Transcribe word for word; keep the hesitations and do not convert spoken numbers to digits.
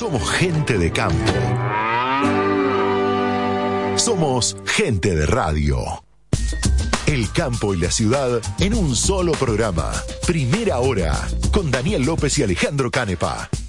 Somos gente de campo. Somos gente de radio. El campo y la ciudad en un solo programa. Primera Hora, con Daniel López y Alejandro Canepa.